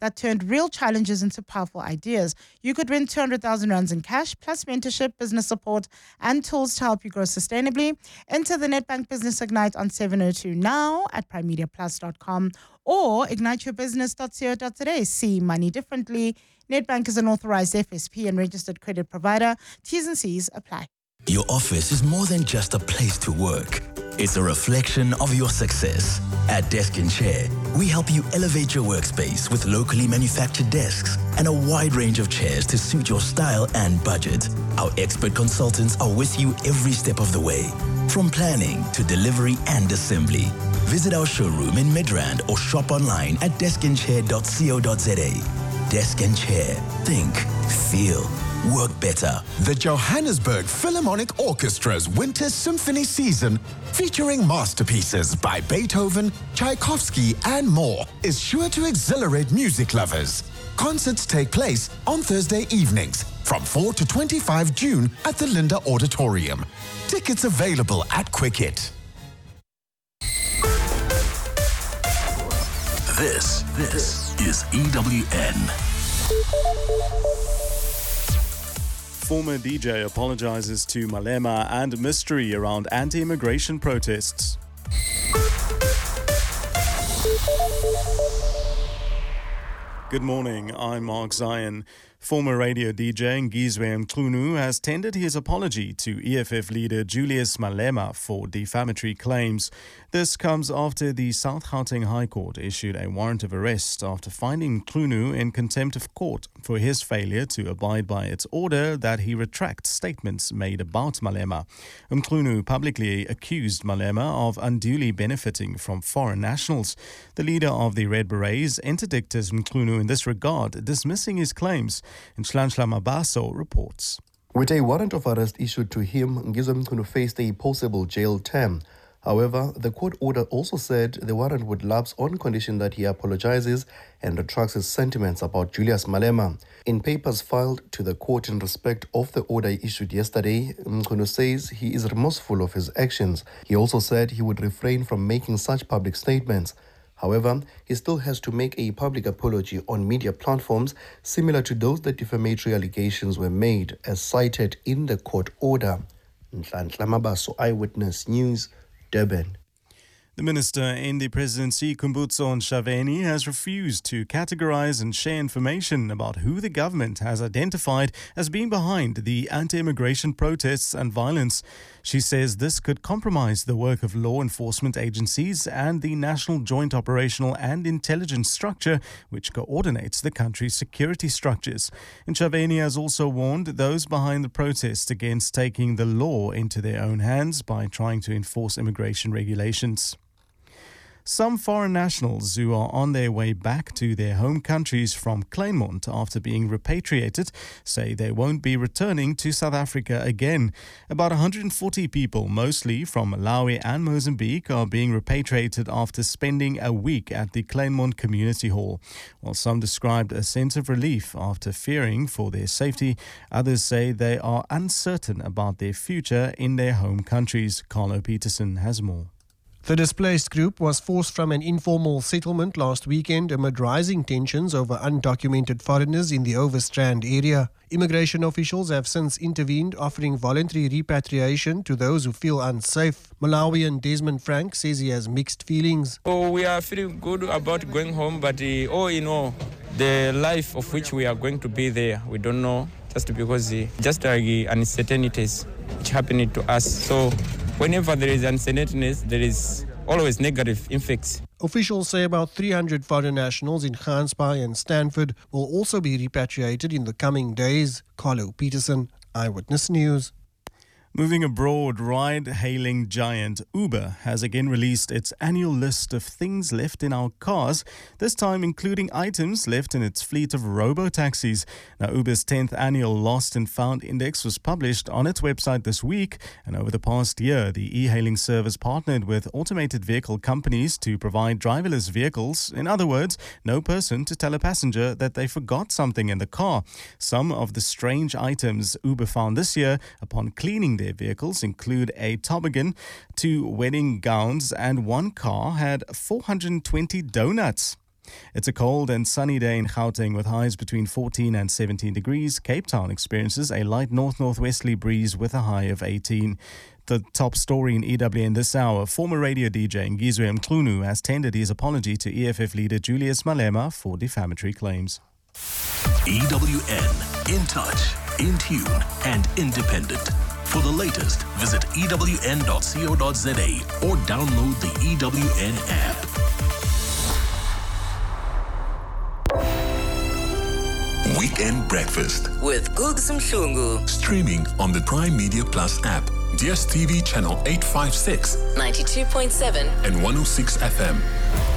that turned real challenges into powerful ideas. You could win 200,000 rands in cash, plus mentorship, business support, and tools to help you grow sustainably. Enter the Nedbank Business Ignite on 702 now at primemediaplus.com or igniteyourbusiness.co.za. See money differently. Nedbank is an authorized FSP and registered credit provider. T's and C's apply. Your office is more than just a place to work. It's a reflection of your success. At Desk and Chair, we help you elevate your workspace with locally manufactured desks and a wide range of chairs to suit your style and budget. Our expert consultants are with you every step of the way, from planning to delivery and assembly. Visit our showroom in Midrand or shop online at deskandchair.co.za. Desk and Chair. Think, feel, work better. The Johannesburg Philharmonic Orchestra's Winter Symphony Season, featuring masterpieces by Beethoven, Tchaikovsky, and more, is sure to exhilarate music lovers. Concerts take place on Thursday evenings from 4 to 25 June at the Linda Auditorium. Tickets available at Quicket. This is EWN. Former DJ apologizes to Malema and mystery around anti-immigration protests. Good morning, I'm Mark Zion. Former radio DJ Ngizwe Mchunu has tendered his apology to EFF leader Julius Malema for defamatory claims. This comes after the South Gauteng High Court issued a warrant of arrest after finding Mchunu in contempt of court for his failure to abide by its order that he retract statements made about Malema. Mchunu publicly accused Malema of unduly benefiting from foreign nationals. The leader of the Red Berets interdicted Mchunu in this regard, dismissing his claims. Nhlanhla Mabaso reports. With a warrant of arrest issued to him, Ngizwe Mchunu faced a possible jail term. However, the court order also said the warrant would lapse on condition that he apologizes and retracts his sentiments about Julius Malema. In papers filed to the court in respect of the order issued yesterday, Mchunu says he is remorseful of his actions. He also said he would refrain from making such public statements. However, he still has to make a public apology on media platforms similar to those that defamatory allegations were made, as cited in the court order. Nhlanhla Mabaso, Eyewitness News, Durban. The minister in the presidency, Khumbudzo Ntshavheni, has refused to categorize and share information about who the government has identified as being behind the anti-immigration protests and violence. She says this could compromise the work of law enforcement agencies and the National Joint Operational and Intelligence Structure, which coordinates the country's security structures. Ntshavheni has also warned those behind the protests against taking the law into their own hands by trying to enforce immigration regulations. Some foreign nationals who are on their way back to their home countries from Kleinmond after being repatriated say they won't be returning to South Africa again. About 140 people, mostly from Malawi and Mozambique, are being repatriated after spending a week at the Kleinmond Community Hall. While some described a sense of relief after fearing for their safety, others say they are uncertain about their future in their home countries. Carlo Peterson has more. The displaced group was forced from an informal settlement last weekend amid rising tensions over undocumented foreigners in the Overstrand area. Immigration officials have since intervened, offering voluntary repatriation to those who feel unsafe. Malawian Desmond Frank says he has mixed feelings. Oh, we are feeling good about going home, but all in all, the life of which we are going to be there, we don't know, just because just uncertainties which happening to us. So whenever there is uncertainty, there is always negative effects. Officials say about 300 foreign nationals in Gansbaai and Stanford will also be repatriated in the coming days. Carlo Peterson, Eyewitness News. Moving abroad, ride-hailing giant Uber has again released its annual list of things left in our cars, this time including items left in its fleet of robo-taxis. Now, Uber's 10th annual Lost and Found Index was published on its website this week, and over the past year, the e-hailing service partnered with automated vehicle companies to provide driverless vehicles. In other words, no person to tell a passenger that they forgot something in the car. Some of the strange items Uber found this year upon cleaning their vehicles include a toboggan, 2 wedding gowns, and one car had 420 donuts. It's a cold and sunny day in Gauteng with highs between 14 and 17 degrees. Cape Town experiences a light north-northwesterly breeze with a high of 18. The top story in EWN this hour, former radio DJ Ngizwe Mchunu has tendered his apology to EFF leader Julius Malema for defamatory claims. EWN, in touch, in tune, and independent. For the latest, visit ewn.co.za or download the EWN app. Weekend Breakfast with Gugs Mhlungu. Streaming on the Prime Media Plus app, DSTV channel 856, 92.7 and 106 FM.